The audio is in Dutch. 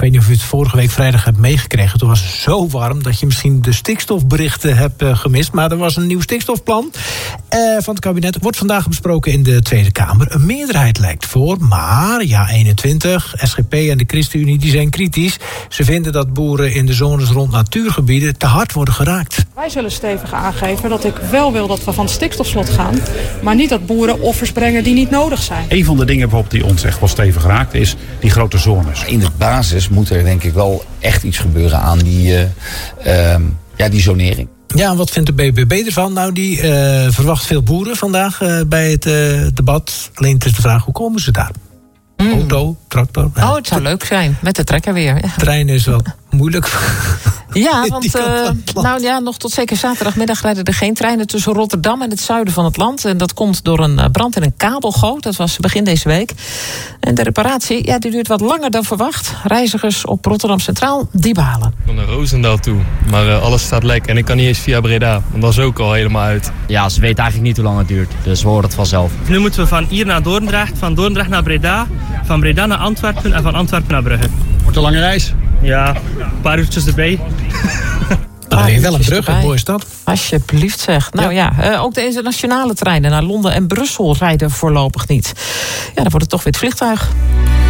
weet niet of u het vorige week vrijdag hebt meegekregen. Toen was het zo warm dat je misschien de stikstofberichten hebt gemist. Maar er was een nieuw stikstofplan van het kabinet. Wordt vandaag besproken in de Tweede Kamer. Een meerderheid lijkt voor, maar Ja21, SGP en de ChristenUnie die zijn kritisch. Ze vinden dat boeren in de zones rond natuurgebieden te hard worden geraakt. Wij zullen stevig aangeven dat ik wel wil dat we van het stikstofslot gaan, maar niet dat boeren offers brengen die niet nodig zijn. Een van de dingen bijvoorbeeld die ons echt wel stevig raakt is die grote zones. In de basis moet er denk ik wel echt iets gebeuren aan die zonering. Ja, en wat vindt de BBB ervan? Nou, die verwacht veel boeren vandaag bij het debat. Alleen het is de vraag, hoe komen ze daar? Auto, tractor? Oh, het zou leuk zijn. Met de trekker weer. Ja. Trein is wat moeilijk. Ja, want nog tot zeker zaterdagmiddag rijden er geen treinen tussen Rotterdam en het zuiden van het land. En dat komt door een brand in een kabelgoot. Dat was begin deze week. En de reparatie, die duurt wat langer dan verwacht. Reizigers op Rotterdam Centraal, die balen. Ik wil naar Roosendaal toe, maar alles staat lek. En ik kan niet eens via Breda, want dat is ook al helemaal uit. Ja, ze weten eigenlijk niet hoe lang het duurt. Dus we horen het vanzelf. Nu moeten we van hier naar Dordrecht, van Dordrecht naar Breda, van Breda naar Antwerpen en van Antwerpen naar Brugge. Wordt een lange reis? Ja, een paar uurtjes erbij. Dan ben je wel een Brugge, een mooie stad. Alsjeblieft zeg. Nou ook de internationale treinen naar Londen en Brussel rijden voorlopig niet. Ja, dan wordt het toch weer het vliegtuig.